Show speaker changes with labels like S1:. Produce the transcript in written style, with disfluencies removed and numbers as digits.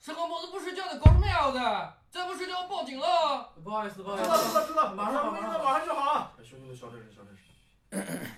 S1: 吃个么子不睡觉的，搞什么呀的？再不睡觉我报警了。
S2: 不好意思，不好意思。
S3: 知道，马上就好。
S4: 兄弟们，小点声。